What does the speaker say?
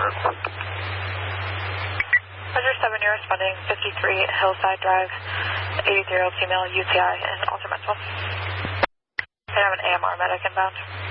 Roger 7, you're responding 53 Hillside Drive, 80 female UTI in Alta Mental. I have an AMR medic inbound.